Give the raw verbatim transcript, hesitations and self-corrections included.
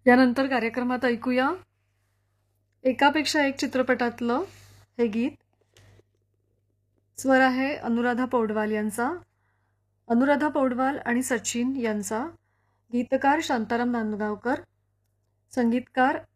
यानंतर कार्यक्रमात ऐकूया एकापेक्षा एक चित्रपटातलं हे गीत. स्वर आहे अनुराधा पौडवाल यांचा. अनुराधा पौडवाल आणि सचिन यांचा. गीतकार शांताराम नांदगावकर. संगीतकार